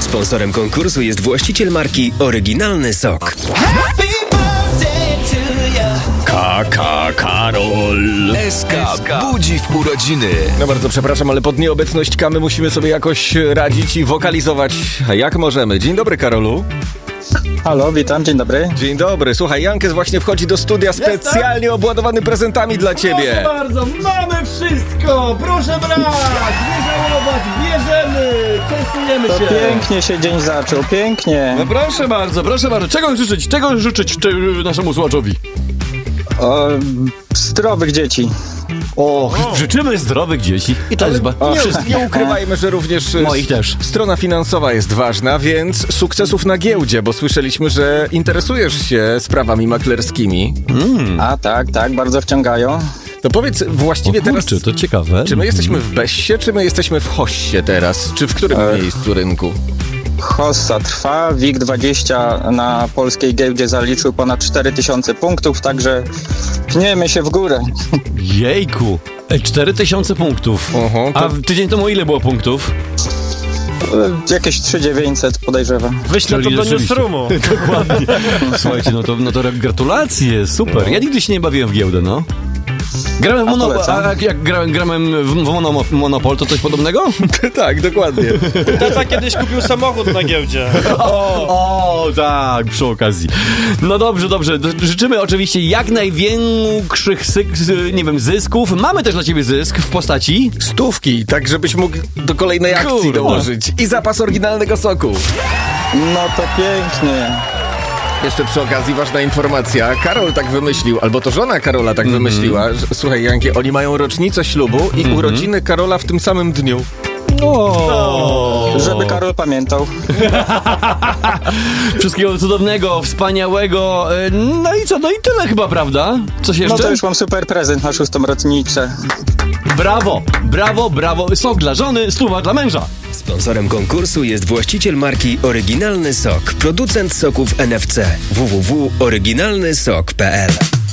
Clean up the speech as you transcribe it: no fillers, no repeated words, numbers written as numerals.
Sponsorem konkursu jest właściciel marki Oryginalny Sok. Karol. SK budzi w urodziny. No bardzo przepraszam, ale pod nieobecność Kamy musimy sobie jakoś radzić i wokalizować jak możemy. Dzień dobry, Karolu. Halo, witam, dzień dobry. Dzień dobry. Słuchaj, Jankes właśnie wchodzi do studia specjalnie obładowany prezentami dla ciebie. Proszę bardzo, mamy wszystko! Proszę brać! Nie żałować, bierzemy! Częstujemy To się! pięknie się dzień zaczął, pięknie. No proszę bardzo, proszę bardzo. Czego życzyć naszemu słuchaczowi? Zdrowych dzieci. Życzymy zdrowych dzieci. I to jest Nie ukrywajmy, że również Moich też. strona finansowa jest ważna, więc sukcesów na giełdzie, bo słyszeliśmy, że interesujesz się sprawami maklerskimi. A tak, bardzo wciągają. To powiedz właściwie teraz, to ciekawe. czy my jesteśmy w Bessie, czy my jesteśmy w Hossie teraz? Czy w którym miejscu rynku? Hossa trwa, WIG20 na polskiej giełdzie zaliczył ponad 4000 punktów, także pniemy się w górę. Jejku! 4000 punktów. A tydzień temu ile było punktów? Jakieś 3900 podejrzewam. Wyślę to do newsroomu. Dokładnie. Słuchajcie, no to gratulacje, super. Ja nigdy się nie bawiłem w giełdę, no. Grałem w Monopol, jak grałem w Monopol, to coś podobnego? Tak, dokładnie. Tata kiedyś kupił samochód na giełdzie. Tak, przy okazji. No dobrze. Życzymy oczywiście jak największych zysków. Mamy też dla ciebie zysk w postaci 100, tak żebyś mógł do kolejnej akcji dołożyć. I zapas oryginalnego soku. No to pięknie. Jeszcze przy okazji ważna informacja. Karol tak wymyślił, albo to żona Karola tak wymyśliła, że, słuchaj Jankie, oni mają rocznicę ślubu i urodziny Karola w tym samym dniu. Żeby Karol pamiętał. Wszystkiego cudownego, wspaniałego. No i co? No i tyle chyba, prawda? Coś jeszcze? No to już mam super prezent na 6. rocznicę. Brawo. Sok dla żony, 100 dla męża. Sponsorem konkursu jest właściciel marki Oryginalny Sok, producent soków NFC. www.oryginalnysok.pl